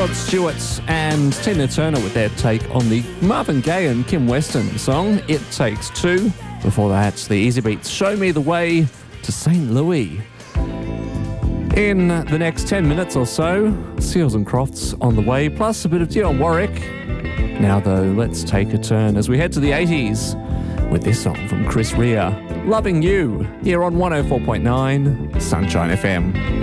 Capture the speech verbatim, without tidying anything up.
Rod Stewart and Tina Turner with their take on the Marvin Gaye and Kim Weston song, It Takes Two. Before that, the Easy Beats, Show Me the Way to Saint Louis. In the next ten minutes or so, Seals and Crofts on the way, plus a bit of Dionne Warwick. Now though, let's take a turn as we head to the eighties with this song from Chris Rea, Loving You, here on one oh four point nine Sunshine F M.